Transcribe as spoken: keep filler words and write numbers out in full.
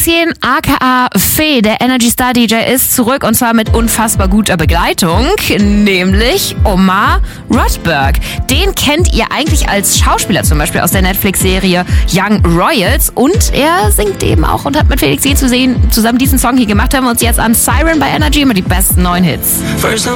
Felix Jähn, aka Fee, der Energy Star D J, ist zurück und zwar mit unfassbar guter Begleitung, nämlich Omar Rodberg. Den kennt ihr eigentlich als Schauspieler zum Beispiel aus der Netflix-Serie Young Royals und er singt eben auch und hat mit Felix Jähn zu sehen, zusammen diesen Song hier gemacht. Hören wir uns jetzt an. Siren bei Energy mit die besten neuen Hits.